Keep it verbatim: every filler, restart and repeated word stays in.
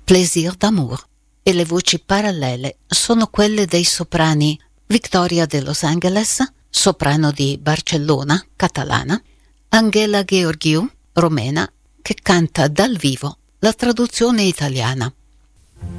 Plaisir d'amour, e le voci parallele sono quelle dei soprani Victoria de Los Angeles, soprano di Barcellona, catalana, Angela Gheorghiu, romena, che canta dal vivo la traduzione italiana.